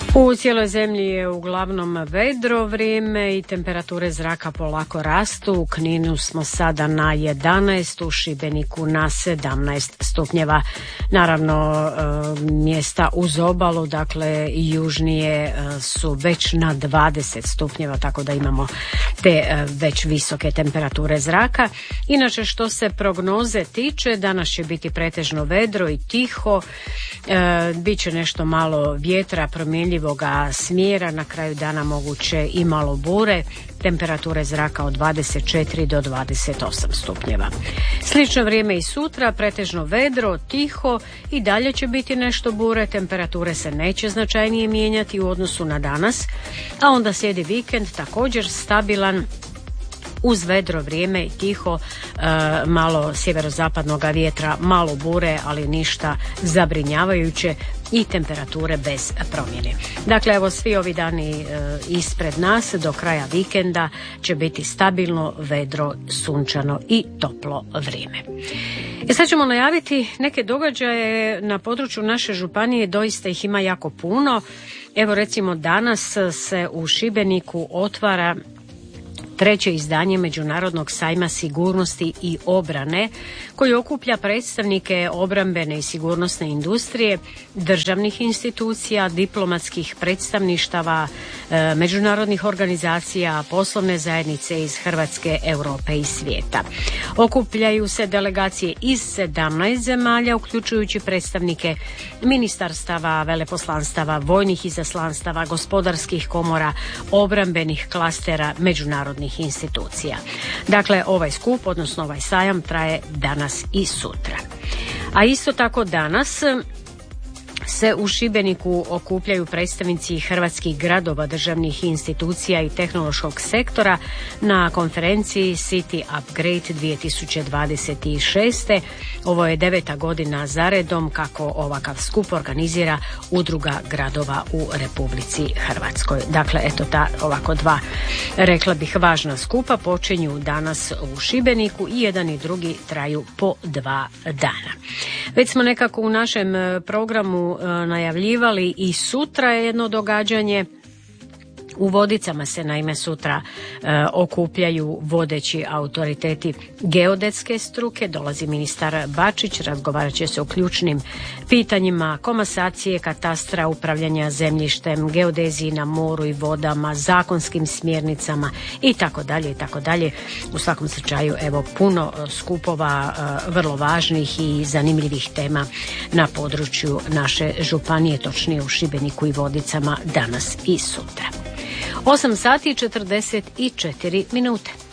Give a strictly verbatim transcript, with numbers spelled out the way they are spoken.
U cijeloj zemlji je uglavnom vedro vrijeme i temperature zraka polako rastu. U Kninu smo sada na jedanaest, u Šibeniku na sedamnaest stupnjeva. Naravno, mjesta uz obalu, dakle južnije, su već na dvadeset stupnjeva, tako da imamo te već visoke temperature zraka. Inače, što se prognoze tiče, danas će biti pretežno vedro i tiho. E, Biće nešto malo vjetra, promjenjivoga smjera, na kraju dana moguće i malo bure, temperature zraka od dvadeset četiri do dvadeset osam stupnjeva. Slično vrijeme i sutra, pretežno vedro, tiho, i dalje će biti nešto bure, temperature se neće značajnije mijenjati u odnosu na danas, a onda slijedi vikend, također stabilan, uz vedro vrijeme i tiho, e, malo sjeverozapadnog vjetra, malo bure, ali ništa zabrinjavajuće, i temperature bez promjene. Dakle, evo, svi ovi dani e, ispred nas do kraja vikenda će biti stabilno, vedro, sunčano i toplo vrijeme. I sad ćemo najaviti neke događaje na području naše županije, doista ih ima jako puno. Evo, recimo, danas se u Šibeniku otvara treće izdanje Međunarodnog sajma sigurnosti i obrane, koji okuplja predstavnike obrambene i sigurnosne industrije, državnih institucija, diplomatskih predstavništava, e, međunarodnih organizacija, poslovne zajednice iz Hrvatske, Europe i svijeta. Okupljaju se delegacije iz sedamnaest zemalja, uključujući predstavnike ministarstava, veleposlanstava, vojnih izaslanstava, gospodarskih komora, obrambenih klastera, međunarodnih institucija. Dakle, ovaj skup, odnosno ovaj sajam, traje danas i sutra. A isto tako danas se u Šibeniku okupljaju predstavnici hrvatskih gradova, državnih institucija i tehnološkog sektora na konferenciji City Upgrade dvije tisuće dvadeset šest. Ovo je deveta godina zaredom kako ovakav skup organizira Udruga gradova u Republici Hrvatskoj. Dakle, eto, ta ovako dva, rekla bih, važna skupa počinju danas u Šibeniku i jedan i drugi traju po dva dana. Već smo nekako u našem programu najavljivali i sutra je jedno događanje. U Vodicama se naime sutra e, okupljaju vodeći autoriteti geodetske struke. Dolazi ministar Bačić, razgovarat će se o ključnim pitanjima komasacije, katastra, upravljanja zemljištem, geodeziji na moru i vodama, zakonskim smjernicama i tako dalje i tako dalje. U svakom slučaju, evo, puno skupova e, vrlo važnih i zanimljivih tema na području naše županije, točnije u Šibeniku i Vodicama, danas i sutra. osam sati i četrdeset četiri minute.